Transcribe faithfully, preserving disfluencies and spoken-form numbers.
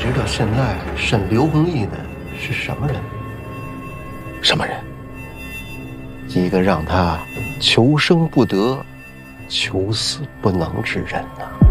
知道现在审刘弘毅的是什么人？ 什么人？ 一个让他求生不得、求死不能之人呐、啊。